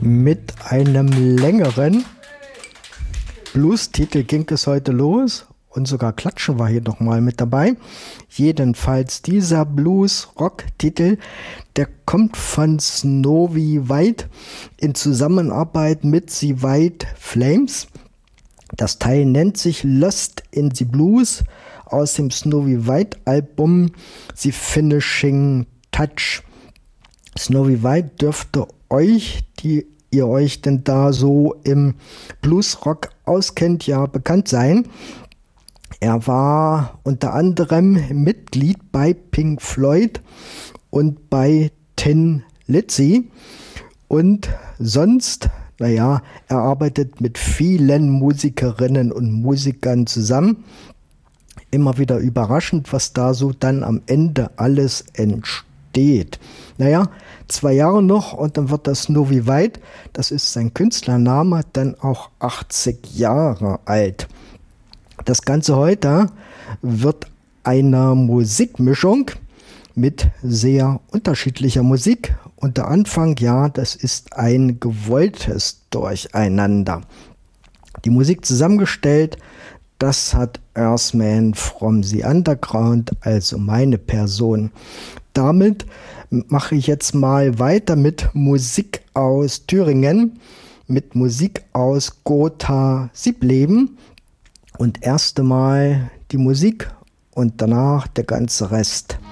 Mit einem längeren Blues-Titel ging es heute los und sogar Klatschen war hier nochmal mit dabei. Jedenfalls dieser Blues-Rock-Titel, der kommt von Snowy White in Zusammenarbeit mit The White Flames. Das Teil nennt sich Lost in the Blues aus dem Snowy White Album The Finishing Touch. Snowy White dürfte euch, die ihr euch denn da so im Bluesrock auskennt, ja bekannt sein. Er war unter anderem Mitglied bei Pink Floyd und bei Tin Lizzy und sonst, er arbeitet mit vielen Musikerinnen und Musikern zusammen. Immer wieder überraschend, was da so dann am Ende alles entsteht. 2 Jahre noch und dann wird das Snowy White, das ist sein Künstlername, dann auch 80 Jahre alt. Das Ganze heute wird eine Musikmischung mit sehr unterschiedlicher Musik. Und der Anfang, das ist ein gewolltes Durcheinander. Die Musik zusammengestellt, das hat Earthman from the Underground, also meine Person. Damit mache ich jetzt mal weiter mit Musik aus Thüringen, mit Musik aus Gotha-Siebleben und erst einmal die Musik und danach der ganze Rest.